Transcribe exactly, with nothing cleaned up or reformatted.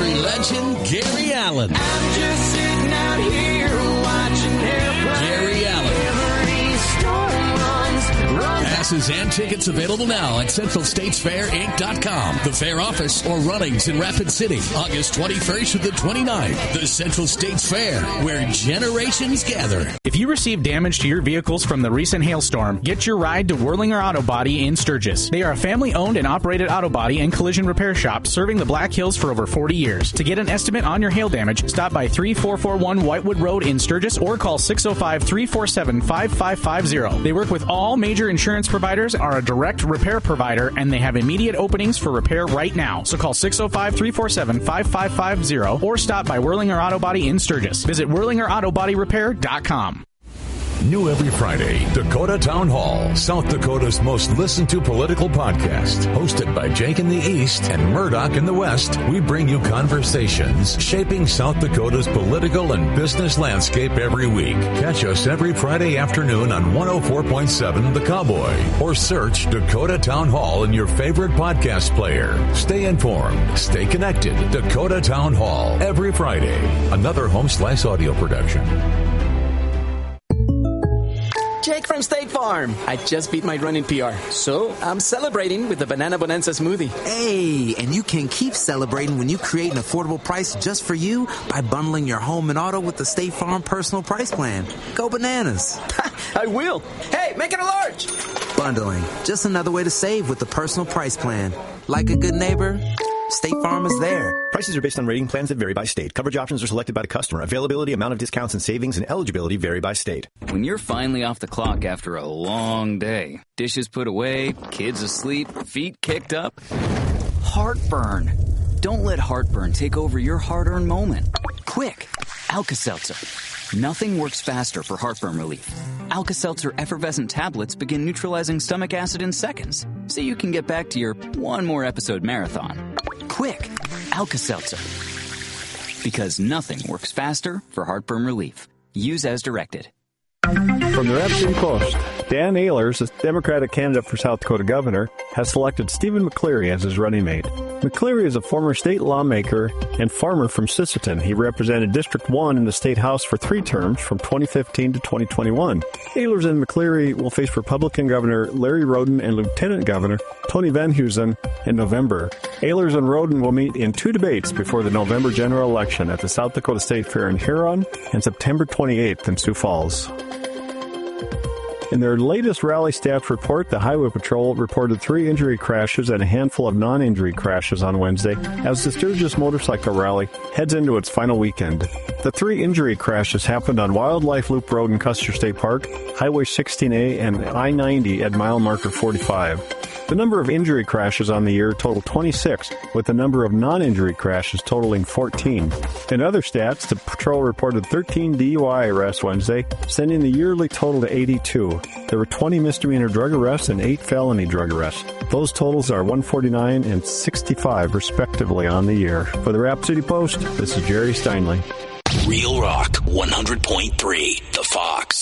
country legend, Gary Allan. I'm just sitting out here watching airplanes. Gary Allan. Every storm runs, runs. Passes and tickets available now at Central States Fair Inc dot com. The fair office or runnings in Rapid City, August twenty-first to the twenty-ninth. The Central States Fair, where generations gather. If you receive damage to your vehicles from the recent hailstorm, get your ride to Whirlinger Auto Body in Sturgis. They are a family-owned and operated auto body and collision repair shop serving the Black Hills for over forty years. To get an estimate on your hail damage, stop by three four four one Whitewood Road in Sturgis or call six oh five, three four seven, five five five zero. They work with all major insurance providers, are a direct repair provider, and they have immediate openings for repair right now. So call six oh five, three four seven, five five five zero or stop by Whirlinger Auto Body in Sturgis. Visit whirlinger auto body repair dot com. New every Friday, Dakota Town Hall, South Dakota's most listened to political podcast. Hosted by Jake in the East and Murdoch in the West, we bring you conversations shaping South Dakota's political and business landscape every week. Catch us every Friday afternoon on one oh four point seven The Cowboy or search Dakota Town Hall in your favorite podcast player. Stay informed, stay connected. Dakota Town Hall, every Friday. Another Home Slice audio production. Jake from State Farm. I just beat my running P R, so I'm celebrating with the Banana Bonanza smoothie. Hey, and you can keep celebrating when you create an affordable price just for you by bundling your home and auto with the State Farm Personal Price Plan. Go bananas. I will. Hey, make it a large. Bundling, just another way to save with the Personal Price Plan. Like a good neighbor, State Farm is there. Prices are based on rating plans that vary by state. Coverage options are selected by the customer. Availability, amount of discounts and savings, and eligibility vary by state. When you're finally off the clock after a long day, dishes put away, kids asleep, feet kicked up, heartburn. Don't let heartburn take over your hard-earned moment. Quick, Alka-Seltzer. Nothing works faster for heartburn relief. Alka-Seltzer effervescent tablets begin neutralizing stomach acid in seconds, so you can get back to your one more episode marathon. Quick, Alka-Seltzer. Because nothing works faster for heartburn relief. Use as directed. From the Rapid City Post, Dan Ehlers, a Democratic candidate for South Dakota governor, has selected Stephen McCleary as his running mate. McCleary is a former state lawmaker and farmer from Sisseton. He represented District one in the state house for three terms from twenty fifteen to twenty twenty-one. Ehlers and McCleary will face Republican Governor Larry Roden and Lieutenant Governor Tony Van Heusen in November. Ehlers and Roden will meet in two debates before the November general election at the South Dakota State Fair in Huron and September twenty-eighth in Sioux Falls. In their latest rally staff report, the Highway Patrol reported three injury crashes and a handful of non-injury crashes on Wednesday as the Sturgis Motorcycle Rally heads into its final weekend. The three injury crashes happened on Wildlife Loop Road in Custer State Park, Highway sixteen A, and I ninety at mile marker forty-five. The number of injury crashes on the year totaled twenty-six, with the number of non-injury crashes totaling fourteen. In other stats, the patrol reported thirteen D U I arrests Wednesday, sending the yearly total to eighty-two. There were twenty misdemeanor drug arrests and eight felony drug arrests. Those totals are one forty-nine and sixty-five, respectively, on the year. For the Rapid City Post, this is Jerry Steinley. Real Rock one hundred point three, The Fox.